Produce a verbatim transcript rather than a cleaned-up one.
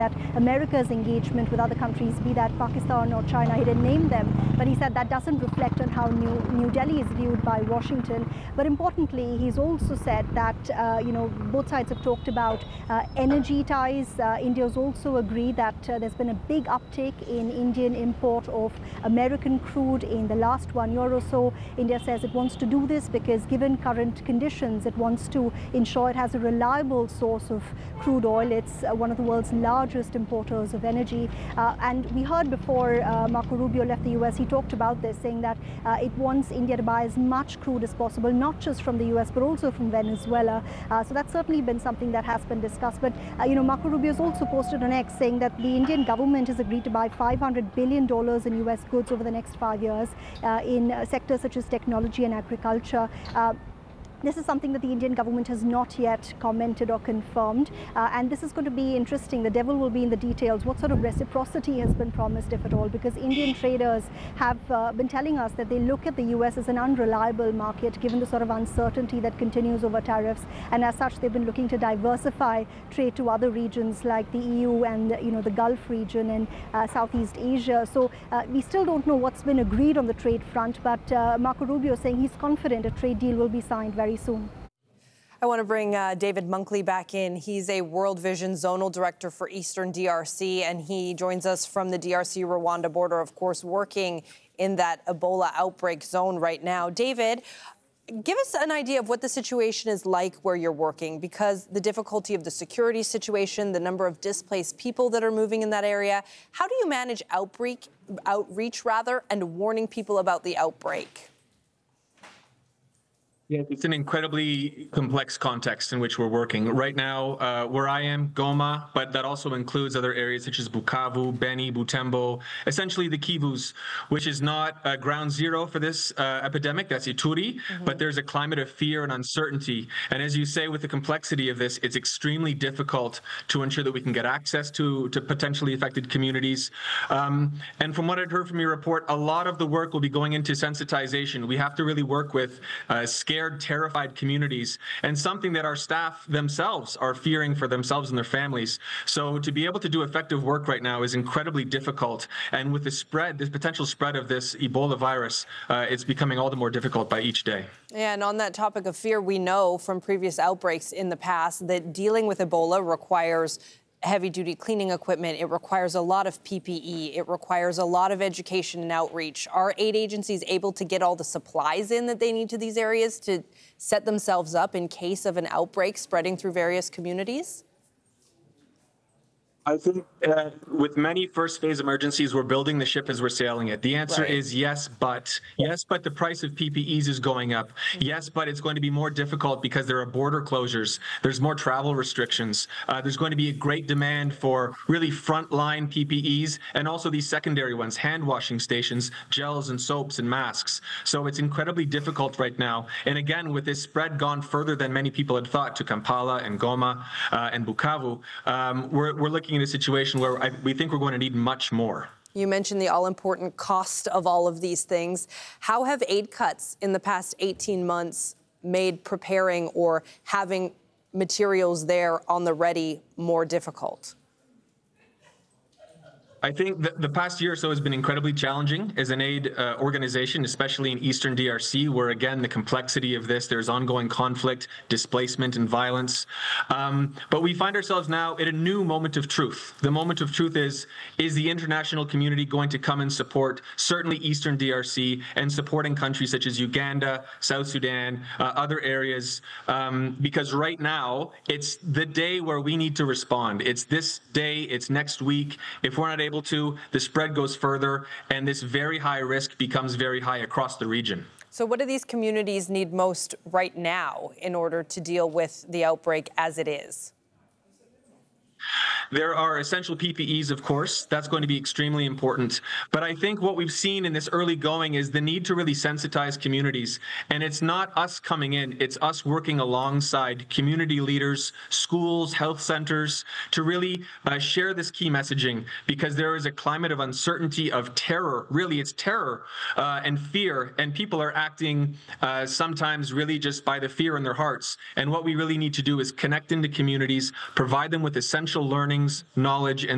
that America's engagement with other countries, be that Pakistan or China, he didn't name them, but he said that doesn't reflect on how New, New Delhi is viewed by Washington. But importantly, he's also said that, uh, you know, both sides have talked about uh, energy ties. Uh, India's also agreed that uh, there's been a big uptick in Indian import of American crude in the last one year or so. India says it wants to do this because given current conditions, it wants to ensure it has a reliable source of crude oil. It's uh, one of the world's largest importers of energy. Uh, and we heard before uh, Marco Rubio left the U S, he talked about this, saying that uh, it wants India to buy as much crude as possible, not just from the U S, but also from Venezuela. Uh, so that's certainly been something that has been discussed. But, uh, you know, Marco Rubio has also posted on X saying that the Indian government has agreed to buy five hundred billion dollars in U S goods over the next five years uh, in uh, sectors such as technology and agriculture. Uh, This is something that the Indian government has not yet commented or confirmed. Uh, and this is going to be interesting. The devil will be in the details. What sort of reciprocity has been promised, if at all? Because Indian traders have uh, been telling us that they look at the U S as an unreliable market, given the sort of uncertainty that continues over tariffs. And as such, they've been looking to diversify trade to other regions like the E U and, you know, the Gulf region and uh, Southeast Asia. So uh, we still don't know what's been agreed on the trade front. But uh, Marco Rubio is saying he's confident a trade deal will be signed very soon. I want to bring uh, David Munkley back in. He's a World Vision Zonal Director for Eastern D R C, and he joins us from the D R C-Rwanda border, of course, working in that Ebola outbreak zone right now. David, give us an idea of what the situation is like where you're working, because the difficulty of the security situation, the number of displaced people that are moving in that area. How do you manage outbreak, outreach, rather, and warning people about the outbreak? Yeah, it's an incredibly complex context in which we're working. Right now, uh, where I am, Goma, but that also includes other areas such as Bukavu, Beni, Butembo, essentially the Kivus, which is not uh, ground zero for this uh, epidemic, that's Ituri, mm-hmm. but there's a climate of fear and uncertainty. And as you say, with the complexity of this, it's extremely difficult to ensure that we can get access to, to potentially affected communities. Um, and from what I've heard from your report, a lot of the work will be going into sensitization. We have to really work with uh, scared, terrified communities, and something that our staff themselves are fearing for themselves and their families. So to be able to do effective work right now is incredibly difficult. And with the spread, this potential spread of this Ebola virus, uh, it's becoming all the more difficult by each day. And on that topic of fear, we know from previous outbreaks in the past that dealing with Ebola requires heavy-duty cleaning equipment. It requires a lot of P P E. It requires a lot of education and outreach. Are aid agencies able to get all the supplies in that they need to these areas to set themselves up in case of an outbreak spreading through various communities? I think uh, with many first phase emergencies, we're building the ship as we're sailing it. The answer right. is yes, but. Yes, but the price of P P Es is going up. Mm-hmm. Yes, but it's going to be more difficult because there are border closures. There's more travel restrictions. Uh, there's going to be a great demand for really frontline P P Es and also these secondary ones, hand washing stations, gels and soaps and masks. So it's incredibly difficult right now. And again, with this spread gone further than many people had thought to Kampala and Goma uh, and Bukavu, um, we're, we're looking in a situation where I, we think we're going to need much more. You mentioned the all-important cost of all of these things. How have aid cuts in the past eighteen months made preparing or having materials there on the ready more difficult? I think the, the past year or so has been incredibly challenging as an aid uh, organization, especially in Eastern D R C, where, again, the complexity of this, there's ongoing conflict, displacement, and violence. Um, but we find ourselves now at a new moment of truth. The moment of truth is, is the international community going to come and support, certainly Eastern D R C, and supporting countries such as Uganda, South Sudan, uh, other areas, um, because right now, it's the day where we need to respond. It's this day, it's next week. If we're not able to, the spread goes further, and this very high risk becomes very high across the region. So what do these communities need most right now in order to deal with the outbreak as it is? There are essential P P Es, of course. That's going to be extremely important. But I think what we've seen in this early going is the need to really sensitize communities. And it's not us coming in, it's us working alongside community leaders, schools, health centers, to really uh, share this key messaging, because there is a climate of uncertainty, of terror. Really, it's terror uh, and fear. And people are acting uh, sometimes really just by the fear in their hearts. And what we really need to do is connect into communities, provide them with essential learnings, knowledge, and